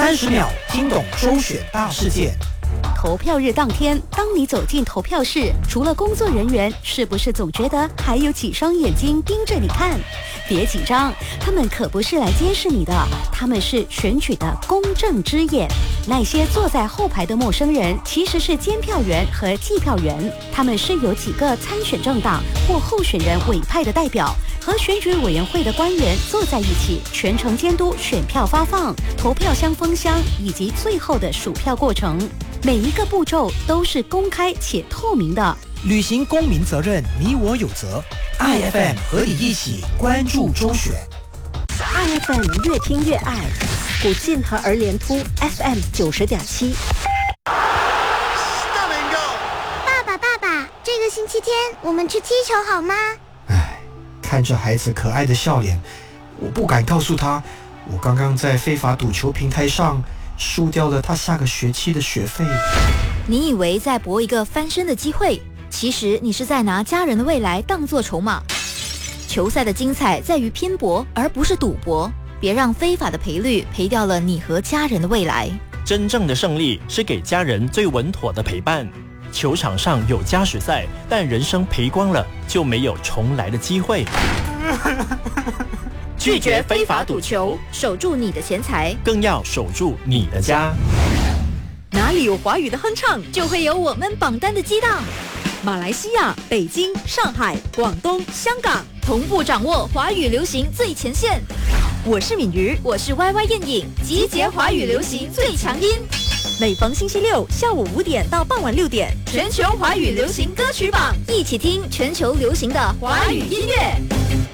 30秒听懂周选大事件。 投票日当天，当你走进投票室，除了工作人员，是不是总觉得还有几双眼睛盯着你看？别紧张，他们可不是来监视你的，他们是选举的公正之眼。那些坐在后排的陌生人，其实是监票员和计票员，他们是由几个参选政党或候选人委派的代表，和选举委员会的官员坐在一起，全程监督选票发放、投票箱封箱以及最后的数票过程。每一个步骤都是公开且透明的。 履行公民责任，你我有责。IFM 和你一起关注周选。 IFM 越听越爱，古晋和儿联突 FM 90.7。 爸爸，这个星期天我们去踢球好吗？ 看着孩子可爱的笑脸，我不敢告诉他，我刚刚在非法赌球平台上输掉了他下个学期的学费。 你以为在搏一个翻身的机会，其实你是在拿家人的未来当作筹码。球赛的精彩在于拼搏，而不是赌博。别让非法的赔率赔掉了你和家人的未来。 真正的胜利是给家人最稳妥的陪伴。球场上有加时赛，但人生赔光了就没有重来的机会。 拒绝非法赌球，守住你的钱财， 更要守住你的家。 哪里有华语的哼唱，就会有我们榜单的激荡。 马来西亚、北京、上海、广东、香港同步掌握华语流行最前线。 我是敏瑜， 我是 YY 燕影，集结华语流行最强音。 每逢星期六下午5点到傍晚6点， 全球华语流行歌曲榜，一起听全球流行的华语音乐。